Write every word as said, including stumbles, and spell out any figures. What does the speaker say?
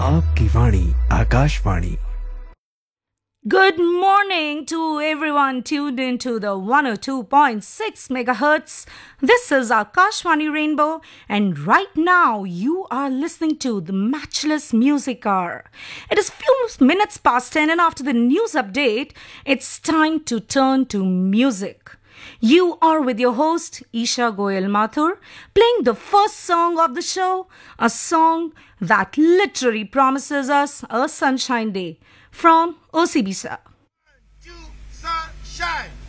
आपकी वाणी Akashvani. Good morning to everyone tuned into the one oh two point six megahertz. This is Akashvani Rainbow, and right now you are listening to the Matchless Music Hour. It is few minutes past ten, and after the news update, it's time to turn to music. You are with your host, Isha Goyal Mathur, playing the first song of the show, a song that literally promises us a sunshine day from O C B S A. Two, sunshine.